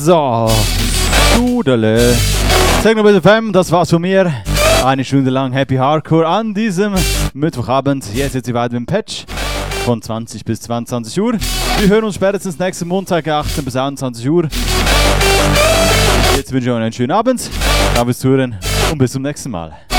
So, Dudele. Techno FM, das war's von mir. Eine Stunde lang Happy Hardcore an diesem Mittwochabend. Jetzt die weiter mit dem Patch von 20 bis 22 Uhr. Wir hören uns spätestens nächsten Montag 18 bis 21 Uhr. Jetzt wünsche ich euch einen schönen Abend. Danke fürs Zuhören und bis zum nächsten Mal.